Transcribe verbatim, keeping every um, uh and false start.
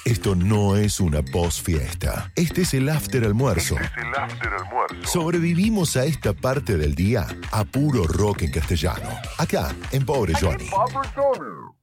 Esto no es una post fiesta. Este es el after almuerzo. Este es el after almuerzo. Sobrevivimos a esta parte del día a puro rock en castellano. Acá, en Pobre Johnny. Pobre Johnny.